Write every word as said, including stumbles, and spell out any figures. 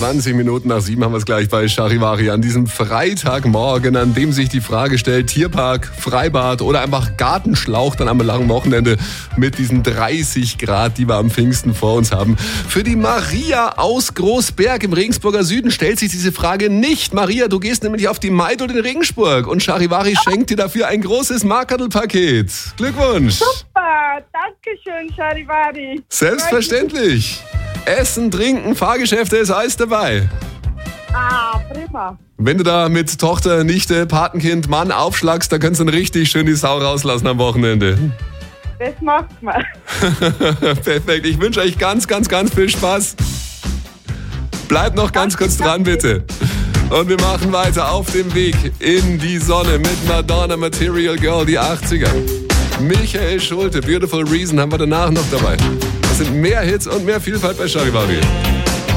zwanzig Minuten nach sieben haben wir es gleich bei Charivari an diesem Freitagmorgen, an dem sich die Frage stellt, Tierpark, Freibad oder einfach Gartenschlauch dann am langen Wochenende mit diesen dreißig Grad, die wir am Pfingsten vor uns haben. Für die Maria aus Großberg im Regensburger Süden stellt sich diese Frage nicht. Maria, du gehst nämlich auf die Maidl in Regensburg und Charivari schenkt dir dafür ein großes Markerl-Paket. Glückwunsch! Super, danke schön, Charivari. Selbstverständlich. Essen, Trinken, Fahrgeschäfte, ist alles dabei. Ah, prima. Wenn du da mit Tochter, Nichte, Patenkind, Mann aufschlagst, da kannst du dann richtig schön die Sau rauslassen am Wochenende. Das macht man. Perfekt, ich wünsche euch ganz, ganz, ganz viel Spaß. Bleibt noch ganz kurz dran, bitte. Und wir machen weiter auf dem Weg in die Sonne mit Madonna, Material Girl, die achtziger. Michael Schulte, Beautiful Reason haben wir danach noch dabei. Das sind mehr Hits und mehr Vielfalt bei Charivari.